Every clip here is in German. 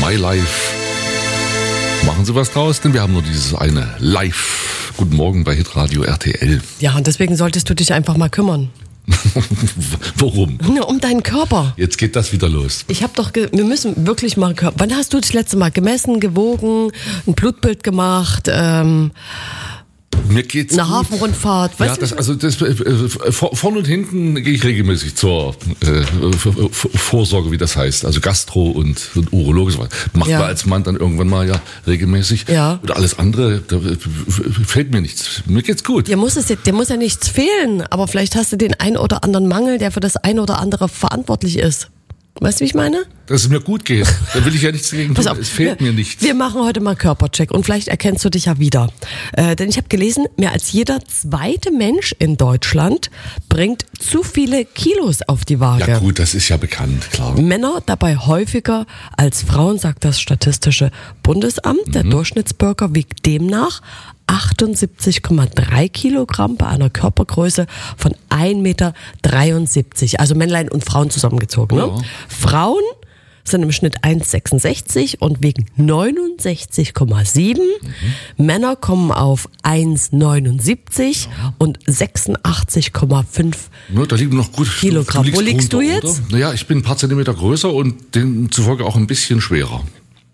My Life. Machen Sie was draus, denn wir haben nur dieses eine Live. Guten Morgen bei Hitradio RTL. Ja, und deswegen solltest du dich einfach mal kümmern. Warum? Nur um deinen Körper. Jetzt geht das wieder los. Wir müssen wirklich mal, wann hast du das letzte Mal gemessen, gewogen, ein Blutbild gemacht, Mir geht's eine gut. Hafenrundfahrt? Ja, vorne und hinten gehe ich regelmäßig zur Vorsorge, wie das heißt. Also Gastro und Urologe. Macht man als Mann dann irgendwann mal ja regelmäßig. Ja. Und alles andere, da fehlt mir nichts. Mir geht's gut. Dir muss ja nichts fehlen, aber vielleicht hast du den ein oder anderen Mangel, der für das ein oder andere verantwortlich ist. Weißt du, wie ich meine? Dass es mir gut geht. Da will ich ja nichts dagegen tun. Es fehlt mir nichts. Wir machen heute mal Körpercheck und vielleicht erkennst du dich ja wieder. Denn ich habe gelesen, mehr als jeder zweite Mensch in Deutschland bringt zu viele Kilos auf die Waage. Ja gut, das ist ja bekannt, klar. Männer dabei häufiger als Frauen, sagt das Statistische Bundesamt. Der Durchschnittsbürger wiegt demnach 78,3 Kilogramm bei einer Körpergröße von 1,73 Meter. Also Männlein und Frauen zusammengezogen. Ne? Ja. Frauen sind im Schnitt 1,66 und wiegen 69,7. Männer kommen auf 1,79 und 86,5 Ja, da liegen noch gut Kilogramm. Wo liegst du jetzt? Oder? Naja, ich bin ein paar Zentimeter größer und demzufolge auch ein bisschen schwerer.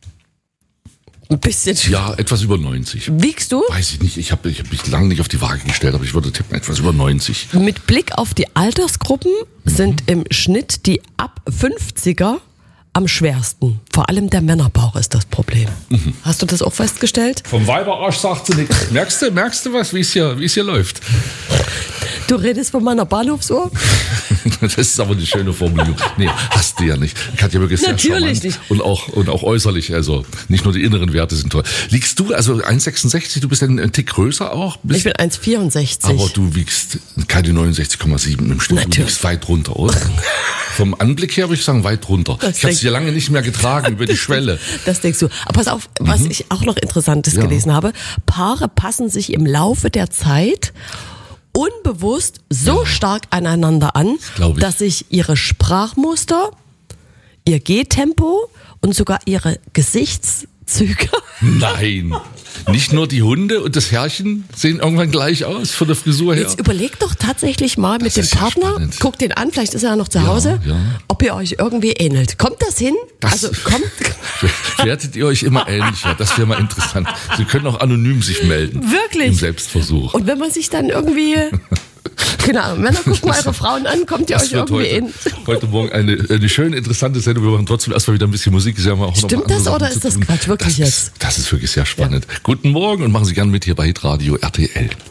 Ein bisschen Ja, etwas über 90. Wiegst du? Weiß ich nicht, ich hab mich lange nicht auf die Waage gestellt, aber ich würde tippen, etwas über 90. Mit Blick auf die Altersgruppen sind im Schnitt die ab 50er am schwersten. Vor allem der Männerbauch ist das Problem. Hast du das auch festgestellt? Vom Weiberarsch sagt sie nichts. Merkst du was, wie es hier läuft? Du redest von meiner Bahnhofsuhr? Das ist aber eine schöne Formulierung. Nee, hast du ja nicht. Katja wirklich sehr Natürlich charmant. nicht. Und auch äußerlich, also nicht nur die inneren Werte sind toll. Liegst du, also 1,66, du bist ein Tick größer auch? Ich bin 1,64. Aber du wiegst keine 69,7 im Schnitt. Natürlich. Du wiegst weit runter, oder? Vom Anblick her würde ich sagen, weit runter. Ich habe es hier lange nicht mehr getragen, über die Schwelle. Das denkst du. Aber pass auf, was ich auch noch Interessantes gelesen habe. Paare passen sich im Laufe der Zeit unbewusst so stark aneinander an, dass sich ihre Sprachmuster, ihr Gehtempo und sogar ihre Gesichtszüge. Nein, nicht nur die Hunde und das Herrchen sehen irgendwann gleich aus von der Frisur her. Jetzt überleg doch tatsächlich mal mit dem Partner, guck den an, vielleicht ist er ja noch zu Hause, ob ihr euch irgendwie ähnelt. Kommt das hin? Wertet ihr euch immer ähnlicher? Das wäre mal interessant. Sie können auch anonym sich melden. Wirklich? Im Selbstversuch. Und wenn man sich dann irgendwie... Genau, Männer, guckt mal eure Frauen an, kommt ihr euch irgendwie in. Heute Morgen eine schöne, interessante Sendung. Wir machen trotzdem erstmal wieder ein bisschen Musik. Stimmt das oder ist das Quatsch? Wirklich jetzt? Das ist wirklich sehr spannend. Guten Morgen und machen Sie gerne mit hier bei Hitradio RTL.